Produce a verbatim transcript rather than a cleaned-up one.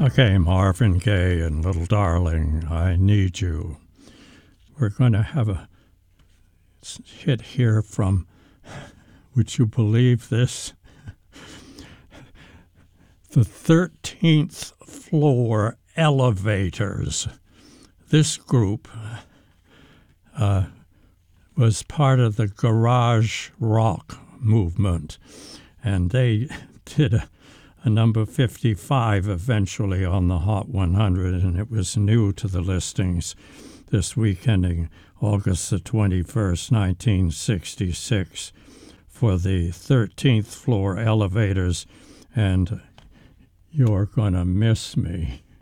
Okay, Marvin Gaye and Little Darling, I Need You. We're going to have a hit here from, would you believe this? The thirteenth Floor Elevators. This group uh, was part of the garage rock movement, and they did a, a number fifty-five eventually on the Hot one hundred, and it was new to the listings this week ending August the twenty-first, nineteen sixty-six, for the thirteenth Floor Elevators, and You're Gonna Miss Me.